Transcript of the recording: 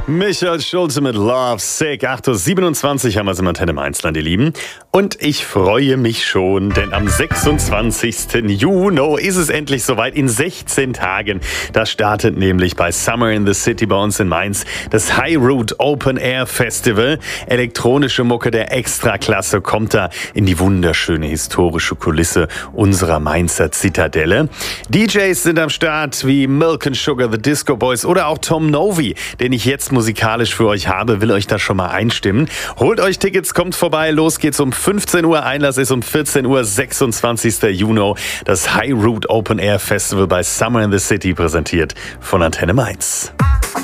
Michael Schulte mit Love Sick. 8.27 Uhr haben wir es im Antenne Mainzland, ihr Lieben. Und ich freue mich schon, denn am 26. Juni ist es endlich soweit. In 16 Tagen. Da startet nämlich bei Summer in the City bei uns in Mainz das High Root Open Air Festival. Elektronische Mucke der Extraklasse kommt da in die wunderschöne historische Kulisse unserer Mainzer Zitadelle. DJs sind am Start wie Milk and Sugar, The Disco Boys oder auch Tom Novi, den ich jetzt musikalisch für euch habe, will euch das schon mal einstimmen. Holt euch Tickets, kommt vorbei, los geht's um 15 Uhr, Einlass ist um 14 Uhr, 26. Juni, das High Root Open Air Festival bei Summer in the City, präsentiert von Antenne Mainz.